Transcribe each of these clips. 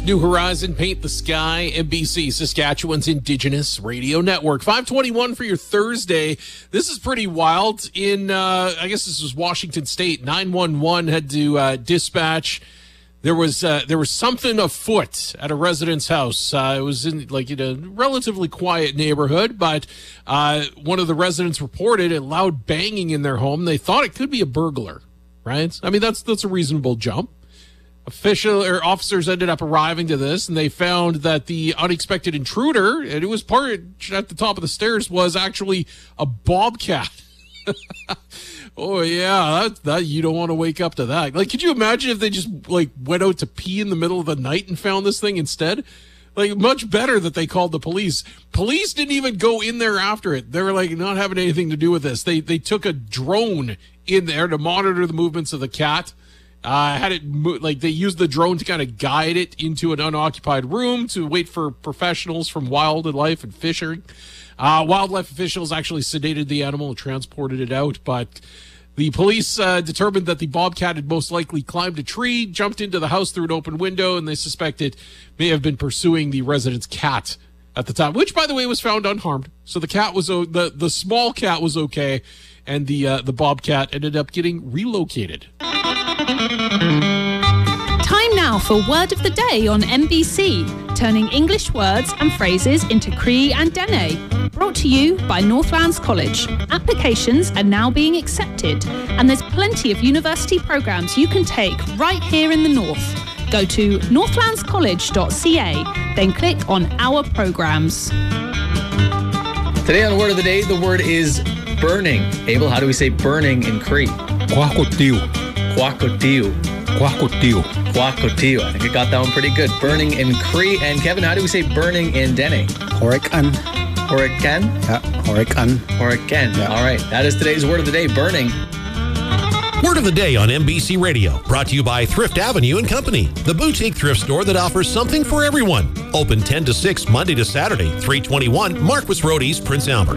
New Horizon, Paint the Sky, NBC, Saskatchewan's Indigenous Radio Network. 521 for your Thursday. This is pretty wild. In, I guess this was Washington State, 911 had to dispatch. There was something afoot at a resident's house. It was in a relatively quiet neighborhood, but one of the residents reported a loud banging in their home. They thought it could be a burglar, right? I mean, that's a reasonable jump. Officers ended up arriving to this, and they found that the unexpected intruder, and it was parked at the top of the stairs, was actually a bobcat. Oh yeah, that you don't want to wake up to that. Like, could you imagine if they just went out to pee in the middle of the night and found this thing instead? Like, much better that they called the police. Police didn't even go in there after it. They were not having anything to do with this. They took a drone in there to monitor the movements of the cat. They used the drone to kind of guide it into an unoccupied room to wait for professionals from wildlife and fishing. Wildlife officials actually sedated the animal and transported it out, but the police determined that the bobcat had most likely climbed a tree, jumped into the house through an open window, and they suspect it may have been pursuing the resident's cat at the time, which, by the way, was found unharmed. So the cat was the small cat was okay, and the bobcat ended up getting relocated. Time now for Word of the Day on NBC, turning English words and phrases into Cree and Dene. Brought to you by Northlands College. Applications are now being accepted, and there's plenty of university programs you can take right here in the North. Go to northlandscollege.ca, then click on Our Programs. Today on Word of the Day, the word is burning. Abel, how do we say burning in Cree? Quacotiu. Quacotiu. Quacotiu. Quacotiu. I think I got that one pretty good. Burning in Cree. And Kevin, how do we say burning in Dene? Horican. Horican? Yeah, horican. Horican. Yeah. All right. That is today's Word of the Day, burning. Word of the Day on NBC Radio, brought to you by Thrift Avenue and Company, the boutique thrift store that offers something for everyone. Open 10 to 6 Monday to Saturday, 321 Marquis Road East, Prince Albert.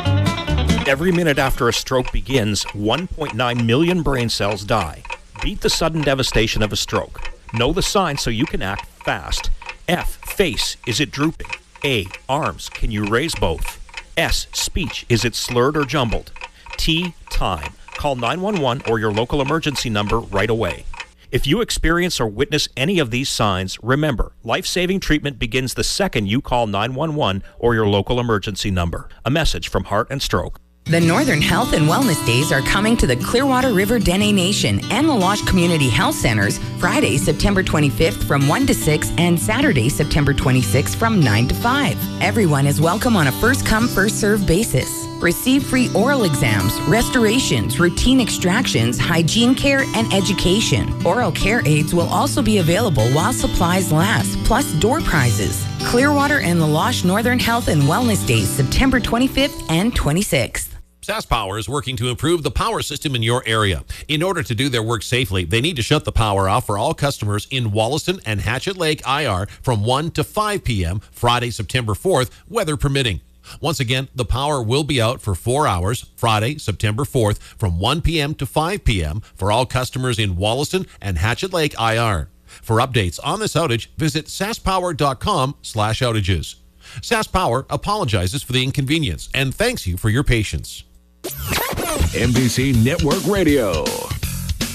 Every minute after a stroke begins, 1.9 million brain cells die. Beat the sudden devastation of a stroke. Know the signs so you can act fast. F, face, is it drooping? A, arms, can you raise both? S, speech, is it slurred or jumbled? T, time. Call 911 or your local emergency number right away. If you experience or witness any of these signs, remember, life-saving treatment begins the second you call 911 or your local emergency number. A message from Heart and Stroke. The Northern Health and Wellness Days are coming to the Clearwater River Dene Nation and La Loche Community Health Centers Friday, September 25th from 1 to 6 and Saturday, September 26th from 9 to 5. Everyone is welcome on a first-come, first-served basis. Receive free oral exams, restorations, routine extractions, hygiene care, and education. Oral care aids will also be available while supplies last, plus door prizes. Clearwater and La Loche Northern Health and Wellness Days, September 25th and 26th. SaskPower is working to improve the power system in your area. In order to do their work safely, they need to shut the power off for all customers in Wollaston and Hatchet Lake IR from 1 to 5 p.m. Friday, September 4th, weather permitting. Once again, the power will be out for 4 hours Friday, September 4th from 1 p.m. to 5 p.m. for all customers in Wollaston and Hatchet Lake IR. For updates on this outage, visit saskpower.com/outages. SaskPower apologizes for the inconvenience and thanks you for your patience. NBC Network Radio.